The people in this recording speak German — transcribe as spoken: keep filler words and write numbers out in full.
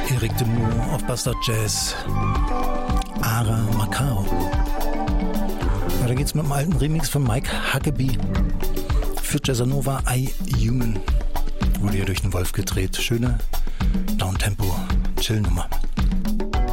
Eric Demou auf Bastard Jazz. Ara Macao. Weiter geht's mit einem alten Remix von Mike Huckabee für Jazzanova, I Human. Wurde hier durch den Wolf gedreht. Schöne Downtempo, Chill-Nummer.